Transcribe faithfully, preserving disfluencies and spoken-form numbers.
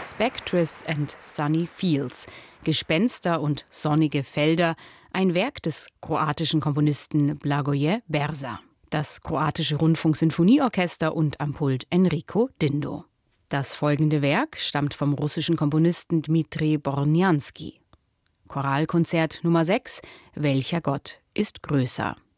Spectres and Sunny Fields, Gespenster und sonnige Felder, ein Werk des kroatischen Komponisten Blagoje Berza. Das kroatische Rundfunksinfonieorchester und am Pult Enrico Dindo. Das folgende Werk stammt vom russischen Komponisten Dmitri Bornjanski. Choralkonzert Nummer sechs, Welcher Gott ist größer?